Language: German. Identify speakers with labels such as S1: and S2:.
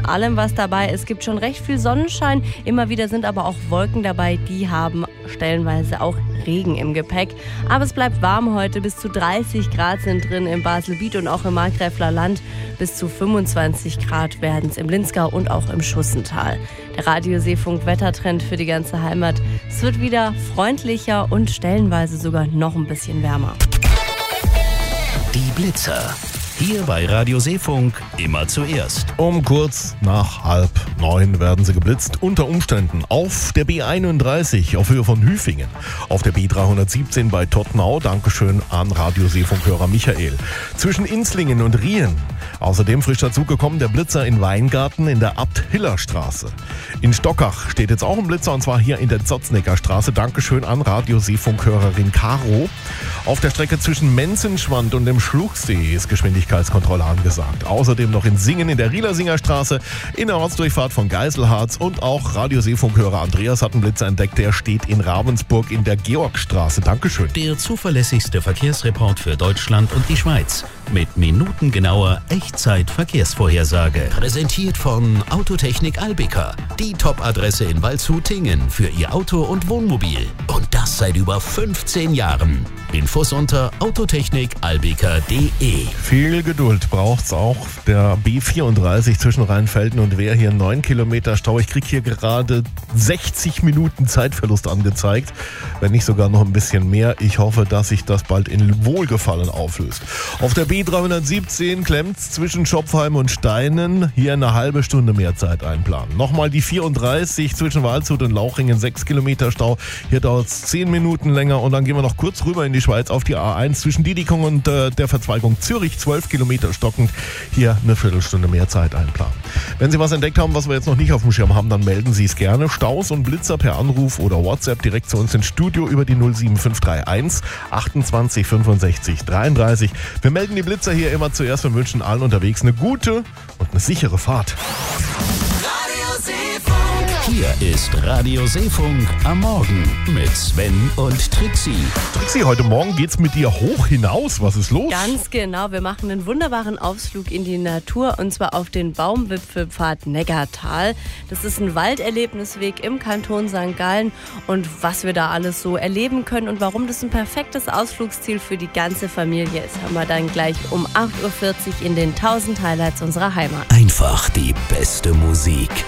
S1: allem was dabei. Es gibt schon recht viel Sonnenschein, immer wieder sind aber auch Wolken dabei, die haben stellenweise auch Regen im Gepäck. Aber es bleibt warm heute, bis zu 30 Grad sind drin im Baselbiet und auch im Markgräfler Land. Bis zu 25 Grad werden es im Linzgau und auch im Schussental. Der Radio-Seefunk-Wettertrend für die ganze Heimat. Es wird wieder freundlicher und stellenweise sogar noch ein bisschen wärmer.
S2: Die Blitzer. Hier bei Radio Seefunk immer zuerst.
S3: Um kurz nach 8:30 werden sie geblitzt. Unter Umständen auf der B31 auf Höhe von Hüfingen. Auf der B317 bei Tottenau. Dankeschön an Radio Seefunkhörer Michael. Zwischen Inslingen und Rien. Außerdem frisch dazugekommen der Blitzer in Weingarten in der Abt-Hiller-Straße. In Stockach steht jetzt auch ein Blitzer und zwar hier in der Zotznecker Straße. Dankeschön an Radio Seefunkhörerin Caro. Auf der Strecke zwischen Menzenschwand und dem Schluchsee ist Geschwindigkeitskontrolle angesagt. Außerdem noch in Singen in der Rielersinger Straße, in der Ortsdurchfahrt von Geiselharz und auch Radio Seefunkhörer Andreas hat einen Blitzer entdeckt. Der steht in Ravensburg in der Georgstraße. Dankeschön.
S2: Der zuverlässigste Verkehrsreport für Deutschland und die Schweiz. Mit minutengenauer Echtzeit-Verkehrsvorhersage. Präsentiert von Autotechnik Albica. Die Top-Adresse in Waldshut-Tingen für Ihr Auto- und Wohnmobil. Und das seit über 15 Jahren. Infos unter autotechnikalbica.de.
S3: Viel Geduld braucht's auch. Der B34 zwischen Rheinfelden und Wehr, hier 9 Kilometer Stau. Ich krieg hier gerade 60 Minuten Zeitverlust angezeigt, wenn nicht sogar noch ein bisschen mehr. Ich hoffe, dass sich das bald in Wohlgefallen auflöst. Auf der B317 klemmt's zwischen Schopfheim und Steinen. Hier eine halbe Stunde mehr Zeit einplanen. Nochmal die 34 zwischen Waldshut und Lauchringen, 6 Kilometer Stau. Hier dauert's 10 Minuten länger und dann gehen wir noch kurz rüber in die Schweiz auf die A1 zwischen Didikung und der Verzweigung Zürich, 12 Kilometer stockend. Hier eine Viertelstunde mehr Zeit einplanen. Wenn Sie was entdeckt haben, was wir jetzt noch nicht auf dem Schirm haben, dann melden Sie es gerne. Staus und Blitzer per Anruf oder WhatsApp direkt zu uns ins Studio über die 07531 28 65 33. Wir melden die Blitzer hier immer zuerst und wünschen allen unterwegs eine gute und eine sichere Fahrt.
S2: Hier ist Radio Seefunk am Morgen mit Sven und Trixie.
S3: Trixie, heute Morgen geht's mit dir hoch hinaus. Was ist los?
S1: Ganz genau, wir machen einen wunderbaren Ausflug in die Natur und zwar auf den Baumwipfelpfad Neggertal. Das ist ein Walderlebnisweg im Kanton St. Gallen und was wir da alles so erleben können und warum das ein perfektes Ausflugsziel für die ganze Familie ist, haben wir dann gleich um 8:40 Uhr in den 1000 Highlights unserer Heimat.
S2: Einfach die beste Musik.